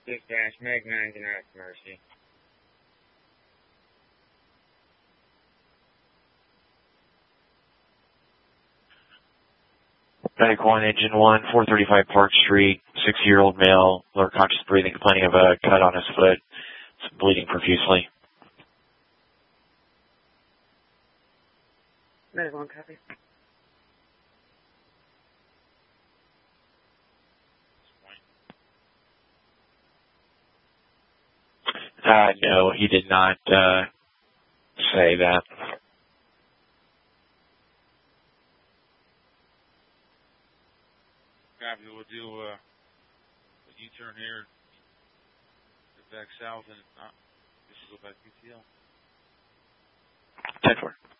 Dispatch, Meg 99 Mercy. Medic 1, Engine 1, 435 Park Street, 60-year-old male, lower conscious breathing, complaining of a cut on his foot, bleeding profusely. Medic 1, copy. No, he did not say that. Copy, we'll do a U-turn here, get back south, and this will go back PTL. 10-4.